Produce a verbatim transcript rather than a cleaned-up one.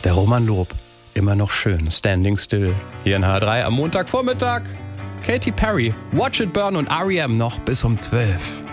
Der Roman Lob, immer noch schön, Standing Still. Hier in H drei am Montagvormittag. Katy Perry, Watch It Burn und R E M noch bis um zwölf.